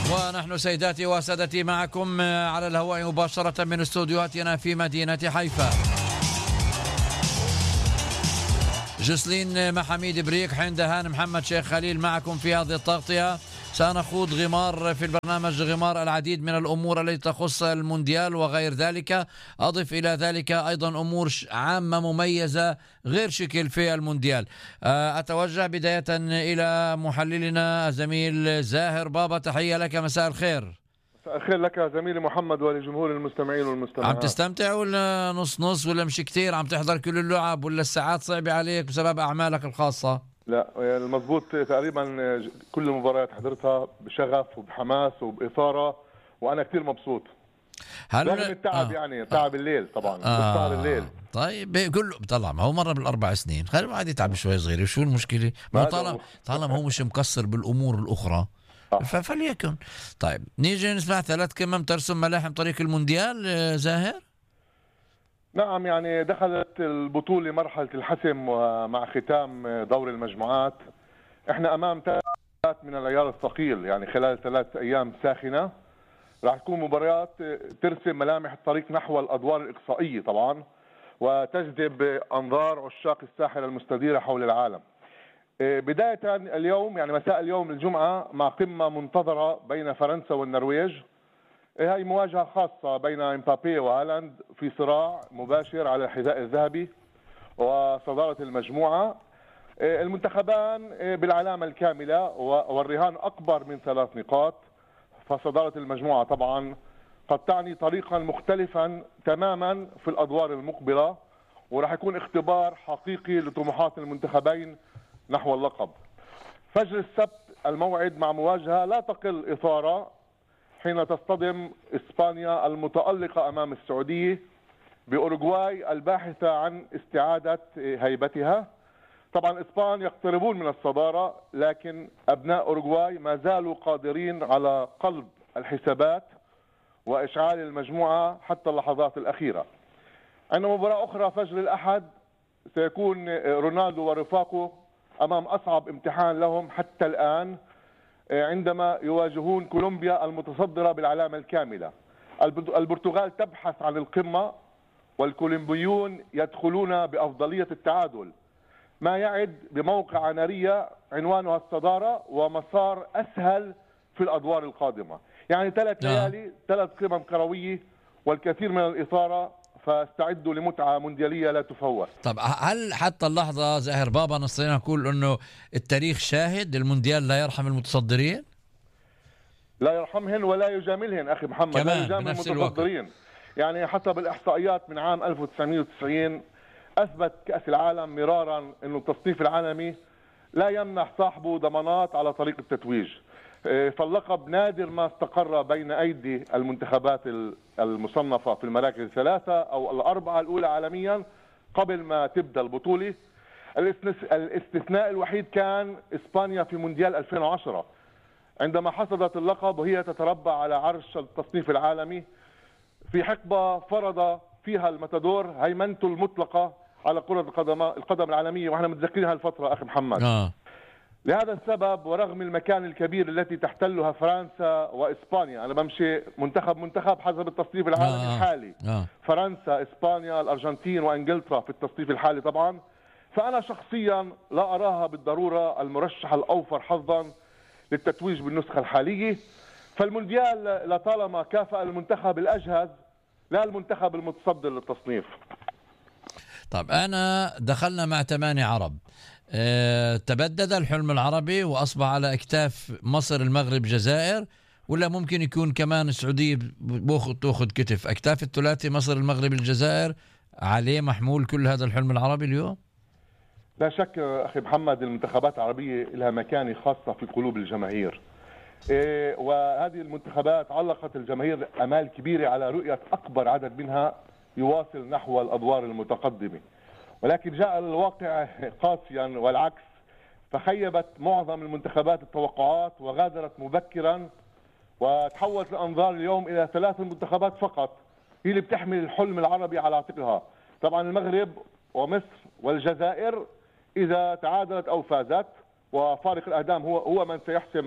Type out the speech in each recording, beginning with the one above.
ونحن سيداتي وسادتي معكم على الهواء مباشرة من استوديوهاتنا في مدينة حيفا. جسلين محميد بريك، حين دهان محمد شيخ خليل معكم في هذه التغطية. سنخوض غمار في البرنامج، غمار العديد من الأمور التي تخص المونديال وغير ذلك. أضف إلى ذلك أيضا أمور عامة مميزة غير شكل في المونديال. أتوجه بداية إلى محللنا زميل زاهر بابا، تحية لك، مساء الخير. مساء الخير لك زميلي محمد ولجمهور المستمعين والمستمعات. عم تستمتع ولا نص نص ولا مش كتير عم تحضر كل اللعب، ولا الساعات صعبة عليك بسبب أعمالك الخاصة؟ لا المضبوط، تقريبا كل المباريات حضرتها بشغف وبحماس وبإثارة، وأنا كتير مبسوط. رغم التعب يعني تعب الليل طبعا، سهر الليل. طيب كله طلع، ما هو مرة بالأربع سنين، خلي الواحد يتعب شوي صغير، شو المشكلة؟ ما طالما هو مش مقصر بالأمور الأخرى فليكن. طيب نيجي نسمع ثلاث كمم ترسم ملاحم طريق المونديال. زاهر، نعم، يعني دخلت البطولة مرحلة الحسم، ومع ختام دور المجموعات احنا امام ثلاث من العيار الثقيل. يعني خلال 3 ايام ساخنة راح تكون مباريات ترسم ملامح الطريق نحو الادوار الاقصائية طبعا، وتجذب انظار عشاق الساحرة المستديرة حول العالم. بداية اليوم، يعني مساء اليوم الجمعة، مع قمة منتظرة بين فرنسا والنرويج. هاي مواجهة خاصة بين امبابي وهالاند في صراع مباشر على الحذاء الذهبي وصدارة المجموعة. المنتخبان بالعلامة الكاملة، والرهان أكبر من 3 نقاط. فصدارة المجموعة طبعا قد تعني طريقا مختلفا تماما في الأدوار المقبلة، وراح يكون اختبار حقيقي لطموحات المنتخبين نحو اللقب. فجر السبت الموعد مع مواجهة لا تقل إثارة، حين تصطدم إسبانيا المتألقة أمام السعودية بأوروغواي الباحثة عن استعادة هيبتها. طبعا إسبان يقتربون من الصدارة، لكن أبناء أوروغواي ما زالوا قادرين على قلب الحسابات وإشعال المجموعة حتى اللحظات الأخيرة. عندنا مباراة أخرى فجر الأحد، سيكون رونالدو ورفاقه أمام أصعب امتحان لهم حتى الآن، عندما يواجهون كولومبيا المتصدرة بالعلامة الكاملة. البرتغال تبحث عن القمة، والكولومبيون يدخلون بأفضلية التعادل، ما يعد بموقع نارية عنوانها الصدارة ومسار أسهل في الأدوار القادمة. يعني 3 ليالي، 3 قمم كروية والكثير من الإثارة، فاستعدوا لمتعة مونديالية لا تفوت. طب هل حتى اللحظة زاهر بابا نستطيع نقول أنه التاريخ شاهد المونديال لا يرحم المتصدرين؟ لا يرحمهن ولا يجاملهن أخي محمد، لا يجامل المتصدرين. يعني حسب الإحصائيات من عام 1990 أثبت كأس العالم مرارا أنه التصنيف العالمي لا يمنح صاحبه ضمانات على طريق التتويج. فاللقب نادر ما استقر بين أيدي المنتخبات المصنفة في المراكز 3 أو 4 الأولى عالميا قبل ما تبدأ البطولة. الاستثناء الوحيد كان إسبانيا في مونديال 2010 عندما حصدت اللقب وهي تتربع على عرش التصنيف العالمي في حقبة فرض فيها المتدور هيمنته المطلقة على كرة القدم العالمية، واحنا متذكرين هالفترة أخي محمد. لهذا السبب، ورغم المكان الكبير التي تحتلها فرنسا وإسبانيا، أنا بمشي منتخب حسب التصنيف العالمي الحالي، فرنسا، إسبانيا، الأرجنتين وإنجلترا في التصنيف الحالي طبعا، فأنا شخصيا لا أراها بالضرورة المرشح الأوفر حظا للتتويج بالنسخة الحالية. فالمونديال لطالما كافأ المنتخب الأجهز لا المنتخب المتصدر للتصنيف. طب أنا دخلنا مع 8 عرب، تبدد الحلم العربي وأصبح على أكتاف مصر، المغرب، الجزائر، ولا ممكن يكون كمان السعودية تأخذ كتف أكتاف الثلاثي مصر، المغرب، الجزائر، عليه محمول كل هذا الحلم العربي اليوم؟ لا شك أخي محمد، المنتخبات العربية لها مكانة خاصة في قلوب الجماهير، وهذه المنتخبات علقت الجماهير أمال كبيرة على رؤية أكبر عدد منها يواصل نحو الأدوار المتقدمة، ولكن جاء الواقع قاسيا والعكس، فخيبت معظم المنتخبات التوقعات وغادرت مبكرا، وتحولت الأنظار اليوم إلى 3 منتخبات فقط هي اللي بتحمل الحلم العربي على عاتقها. طبعا المغرب ومصر والجزائر إذا تعادلت أو فازت، وفارق الأهداف هو من سيحسم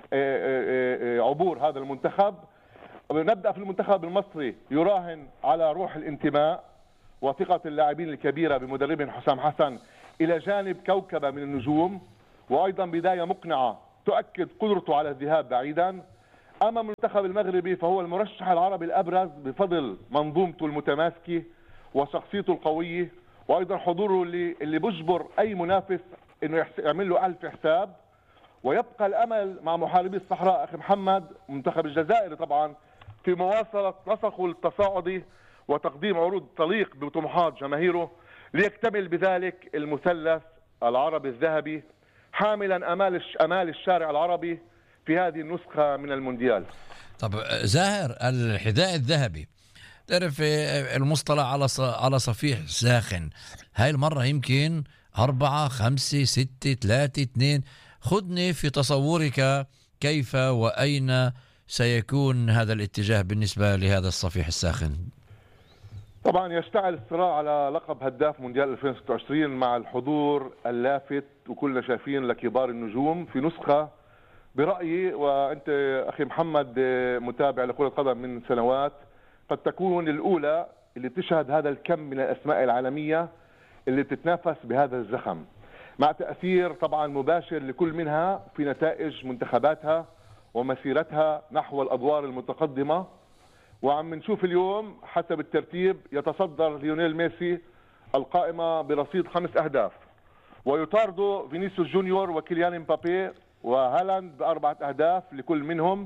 عبور هذا المنتخب. نبدأ في المنتخب المصري، يراهن على روح الانتماء وثقة اللاعبين الكبيرة بمدربهم حسام حسن إلى جانب كوكبة من النجوم، وأيضا بداية مقنعة تؤكد قدرته على الذهاب بعيدا. أما المنتخب المغربي فهو المرشح العربي الأبرز بفضل منظومته المتماسكة وشخصيته القوية، وأيضا حضوره اللي بجبر أي منافس إنه يعمل له ألف حساب. ويبقى الأمل مع محاربي الصحراء أخي محمد منتخب الجزائر طبعا في مواصلة نسقه التصاعدي وتقديم عروض تليق بطموحات جماهيره، ليكتمل بذلك المثلث العربي الذهبي، حاملا آمال الشارع العربي في هذه النسخة من المونديال. طب زاهر، الحذاء الذهبي، تعرف المصطلح على صفيح ساخن، هاي المرة يمكن 4 5 6 3 2. خذني في تصورك كيف وأين سيكون هذا الاتجاه بالنسبة لهذا الصفيح الساخن؟ طبعا يشتعل الصراع على لقب هداف مونديال 2026 مع الحضور اللافت، وكلنا شايفين لكبار النجوم في نسخة برأيي، وأنت أخي محمد متابع لكرة القدم من سنوات، قد تكون الأولى اللي تشهد هذا الكم من الأسماء العالمية اللي بتتنافس بهذا الزخم، مع تأثير طبعا مباشر لكل منها في نتائج منتخباتها ومسيرتها نحو الأدوار المتقدمة. وعم نشوف اليوم حسب الترتيب يتصدر ليونيل ميسي القائمة برصيد 5 أهداف، ويطارده فينيسيوس جونيور وكيليان مبابي وهالاند ب4 أهداف لكل منهم.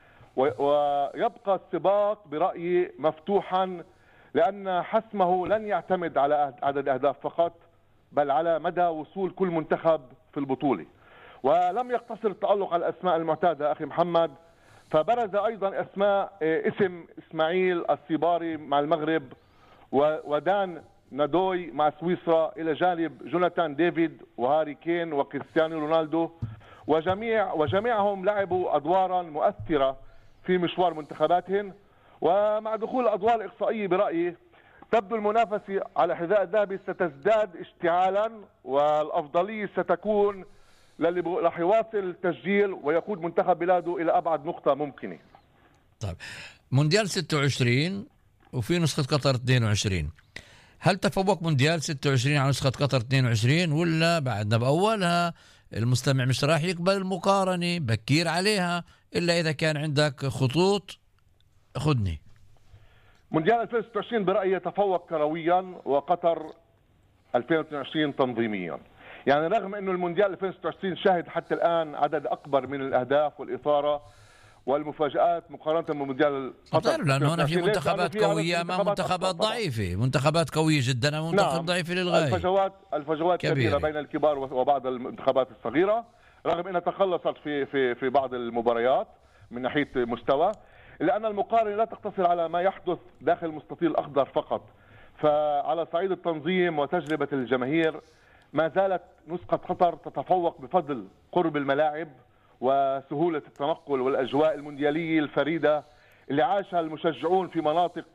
ويبقى السباق برأيي مفتوحا، لأن حسمه لن يعتمد على عدد أهداف فقط، بل على مدى وصول كل منتخب في البطولة. ولم يقتصر التألق على الأسماء المعتادة أخي محمد، فبرز أيضا اسم إسماعيل السيباري مع المغرب، ودان نادوي مع سويسرا، إلى جانب جوناثان ديفيد وهاري كين وكريستيانو رونالدو، وجميعهم لعبوا أدوارا مؤثرة في مشوار منتخباتهم. ومع دخول الأدوار الإقصائية برأيي تبدو المنافسة على حذاء الذهبي ستزداد اشتعالا، والأفضلية ستكون للي راح يواصل التسجيل ويقود منتخب بلاده إلى أبعد نقطة ممكنة. طيب، مونديال 26 وفي نسخة قطر 22، هل تفوق مونديال 26 على نسخة قطر 22 ولا بعدنا بأولها؟ المستمع مش راح يقبل المقارنة، بكير عليها إلا إذا كان عندك خطوط. خدني. مونديال 2026 برأيي يتفوق كرويا، وقطر 2022 تنظيميا. يعني رغم أنه المونديال 2026 شهد حتى الآن عدد أكبر من الأهداف والإثارة والمفاجآت مقارنة بمونديال قطر، لأنه هنا في منتخبات قوية أمام منتخبات ضعيفة، منتخبات قوية جدا أمام منتخبات ضعيفة للغاية. الفجوات كبيرة بين الكبار وبعض المنتخبات الصغيرة، رغم أنها تخلصت في بعض المباريات من ناحية مستوى، لأن المقارنة لا تقتصر على ما يحدث داخل المستطيل الأخضر فقط. فعلى صعيد التنظيم وتجربة الجماهير ما زالت نسخة قطر تتفوق بفضل قرب الملاعب وسهولة التنقل والأجواء المونديالية الفريدة اللي عاشها المشجعون في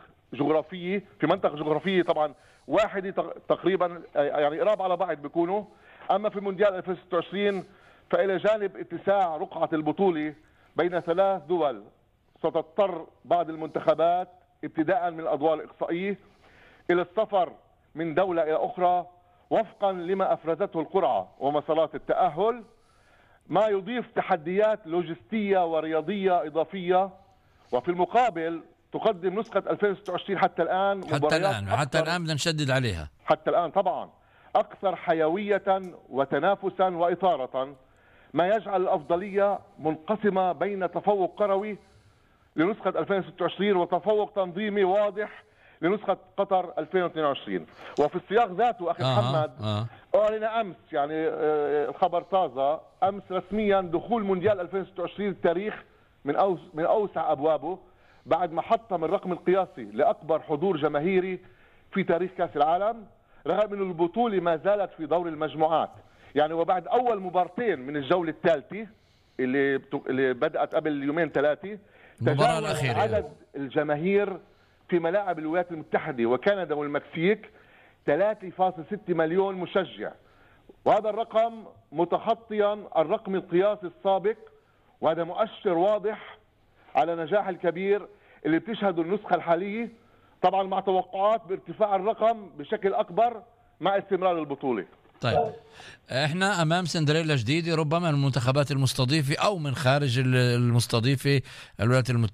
منطقة جغرافية طبعا واحدة تقريبا، يعني قراب على بعض بيكونوا. أما في مونديال 2026 فإلى جانب اتساع رقعة البطولة بين 3 دول، ستضطر بعض المنتخبات ابتداء من الأدوار الإقصائية إلى السفر من دولة إلى أخرى وفقا لما أفرزته القرعة ومسارات التأهل، ما يضيف تحديات لوجستية ورياضية إضافية. وفي المقابل تقدم نسخة 2026 حتى الآن بدنا نشدد عليها حتى الآن طبعا أكثر حيوية وتنافسا وإثارة، ما يجعل الأفضلية منقسمة بين تفوق كروي لنسخة 2026 وتفوق تنظيمي واضح لنسخة قطر 2022. وفي السياق ذاته أخي محمد أعلن أمس، يعني الخبر طازة أمس رسميا، دخول مونديال 2026 التاريخ من أوسع أبوابه، بعد ما حطم الرقم القياسي لأكبر حضور جماهيري في تاريخ كأس العالم، رغم أن البطولة ما زالت في دور المجموعات. يعني وبعد أول مبارتين من الجولة الثالثة اللي بدأت قبل يومين 3، تجاوز عدد الجماهير في ملاعب الولايات المتحدة وكندا والمكسيك 3.6 مليون مشجع، وهذا الرقم متخطيا الرقم القياسي السابق، وهذا مؤشر واضح على نجاح الكبير اللي بتشهده النسخة الحالية، طبعا مع توقعات بارتفاع الرقم بشكل أكبر مع استمرار البطولة. طيب احنا امام سندريلا جديده، ربما المنتخبات المستضيفه او من خارج المستضيفه الولايات المتحده